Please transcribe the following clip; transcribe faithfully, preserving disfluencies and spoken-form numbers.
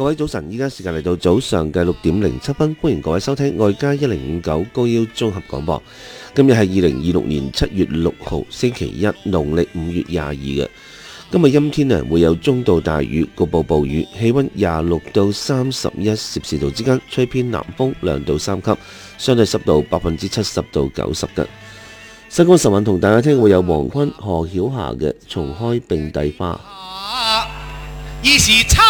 各位早晨，依家時間嚟到早上嘅六點零七分，歡迎各位收聽外加一零五九高腰綜合廣播。今日係二零二六年七月六號星期一，農曆五月廿二嘅。今日陰天啊，會有中到大雨，局部暴雨，氣溫廿六到三十一攝氏度之間，吹偏南風兩到三級，相對濕度百分之七十到九十嘅。西江晨韻同大家聽會有黃坤、何曉霞嘅《重開並蒂花》。 已是差